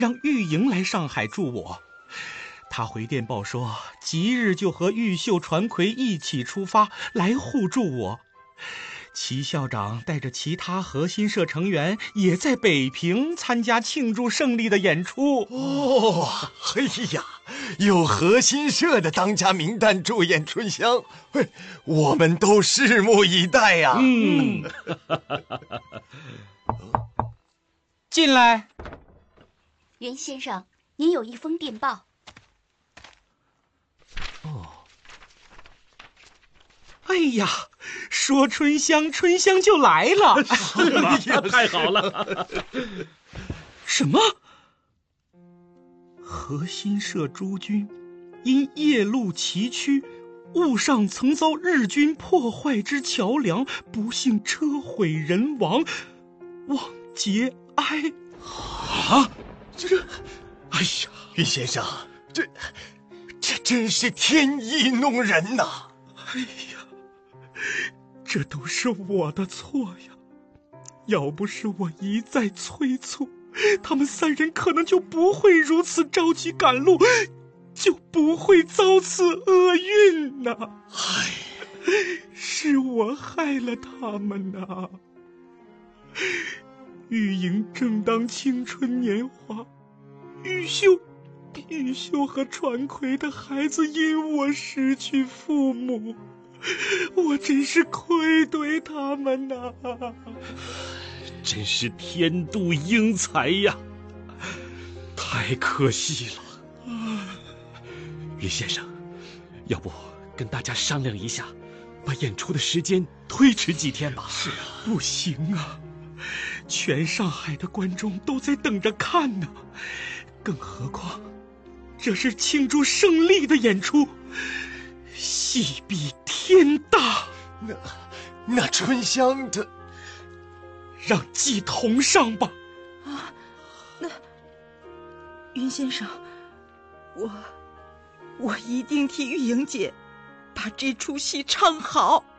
让玉莹来上海助我。他回电报说，即日就和玉秀、传魁一起出发来护助我。齐校长带着其他核心社成员也在北平参加庆祝胜利的演出。 哎呀，有核心社的当家名旦助演春香，我们都拭目以待呀。 进来。 袁先生，您有一封电报。 哎呀，说春香，春香就来了。 太好了。 什么？核心社诸军因夜路崎岖，误上曾遭日军破坏之桥梁，不幸车毁人亡，望节哀。 哎呀，于先生，这真是天意弄人呐！ 哎呀，这都是我的错呀！要不是我一再催促，他们3人可能就不会如此着急赶路，就不会遭此厄运呐！是我害了他们呐！玉莹正当青春年华，玉秀和传魁的孩子因我失去父母，我真是愧对他们呐！ 真是天妒英才呀！太可惜了。于先生，要不跟大家商量一下，把演出的时间推迟几天吧？ 是啊， 不行啊，全上海的观众都在等着看呢，更何况这是庆祝胜利的演出，戏比天大。 那春香的， 让季同上吧。 那云先生，我一定替玉莹姐把这出戏唱好。